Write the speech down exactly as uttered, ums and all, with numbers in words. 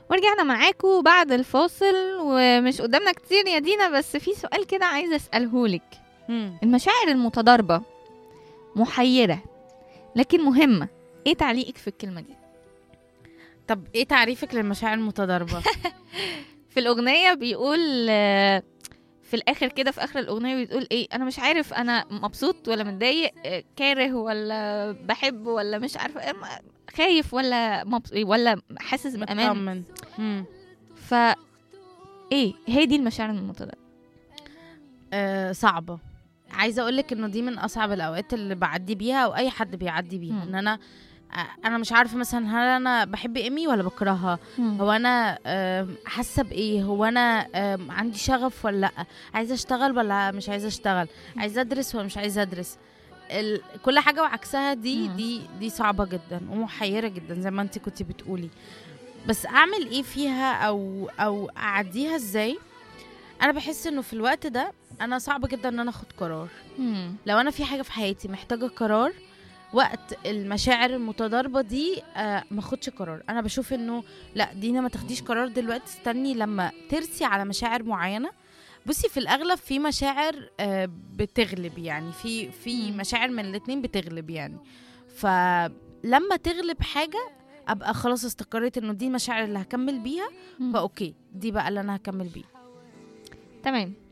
ورجعنا معاكم بعد الفاصل، ومش قدامنا كتير يا دينا، بس في سؤال كده عايزة أسألهولك. مم. المشاعر المتضاربة محيرة لكن مهمة، ايه تعليقك في الكلمة دي؟ طب ايه تعريفك للمشاعر المتضاربة؟ في الأغنية بيقول آه، في الآخر كده، في آخر الأغنية بتقول ايه، أنا مش عارف أنا مبسوط ولا متضايق، آه، كاره ولا بحب ولا مش عارفة، آه، خايف ولا مبس... ولا حاسس بأمان. مطمن. مم. ف ايه هي دي المشاعر المتضاربة؟ آه صعبة. عايزة اقولك انه دي من اصعب الاوقات اللي بعدي بيها او اي حد بيعدي بيها. مم. ان انا آه، انا مش عارفة مثلا هل انا بحب ايمي ولا بكرهها، هو انا آم، حاسة بايه، هو انا آم، عندي شغف ولا لا، عايزة اشتغل ولا مش عايزة اشتغل، عايزة ادرس ولا مش عايزة ادرس. ال... كل حاجة وعكسها دي مم. دي دي صعبة جدا ومحيرة جدا زي ما انت كنتي بتقولي. بس اعمل ايه فيها او او اعديها ازاي؟ انا بحس انه في الوقت ده انا صعب جدا ان انا اخد قرار. مم. لو انا في حاجة في حياتي محتاجة قرار وقت المشاعر المتضاربة دي، آه ما اخدش قرار. انا بشوف انه لا دينا ما تاخديش قرار دلوقتي، استني لما ترسي على مشاعر معينة. بصي في الاغلب في مشاعر آه بتغلب، يعني في في مم. مشاعر من الاتنين بتغلب يعني. فلما تغلب حاجة ابقى خلاص استقريت انه دي المشاعر اللي هكمل بيها، مم. فاوكي دي بقى اللي انا هكمل بيها. تمام.